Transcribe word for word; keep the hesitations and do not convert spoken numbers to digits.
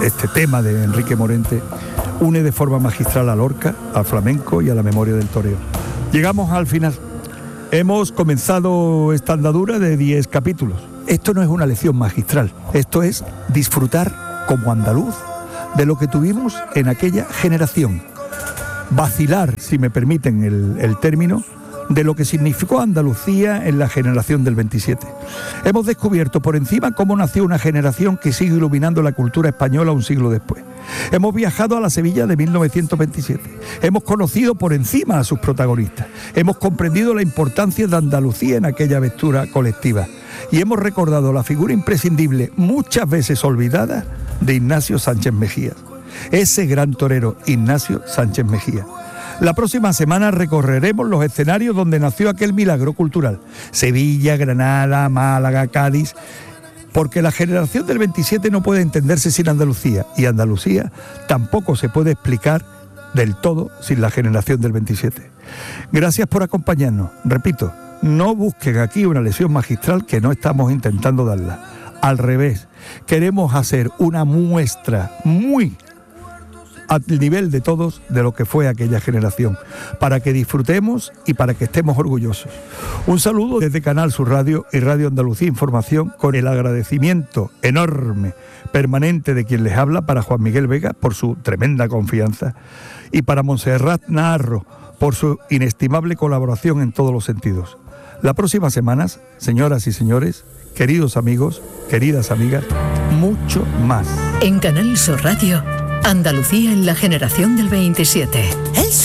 este tema de Enrique Morente une de forma magistral a Lorca, al flamenco y a la memoria del toreo. Llegamos al final. Hemos comenzado esta andadura de diez capítulos. Esto no es una lección magistral, esto es disfrutar como andaluz de lo que tuvimos en aquella generación. Vacilar, si me permiten el, el término, de lo que significó Andalucía en la generación del veintisiete. Hemos descubierto por encima cómo nació una generación que sigue iluminando la cultura española un siglo después. Hemos viajado a la Sevilla de mil novecientos veintisiete. Hemos conocido por encima a sus protagonistas. Hemos comprendido la importancia de Andalucía en aquella aventura colectiva. Y hemos recordado la figura imprescindible, muchas veces olvidada, de Ignacio Sánchez Mejías. Ese gran torero, Ignacio Sánchez Mejías. La próxima semana recorreremos los escenarios donde nació aquel milagro cultural. Sevilla, Granada, Málaga, Cádiz. Porque la generación del veintisiete no puede entenderse sin Andalucía. Y Andalucía tampoco se puede explicar del todo sin la generación del veintisiete. Gracias por acompañarnos. Repito, no busquen aquí una lección magistral que no estamos intentando darla. Al revés, queremos hacer una muestra muy al nivel de todos de lo que fue aquella generación, para que disfrutemos y para que estemos orgullosos. Un saludo desde Canal Sur Radio y Radio Andalucía Información, con el agradecimiento enorme, permanente de quien les habla, para Juan Miguel Vega por su tremenda confianza y para Montserrat Naharro por su inestimable colaboración en todos los sentidos. La próxima semana, señoras y señores, queridos amigos, queridas amigas, mucho más. En Canal Sur Radio, Andalucía en la generación del veintisiete. Es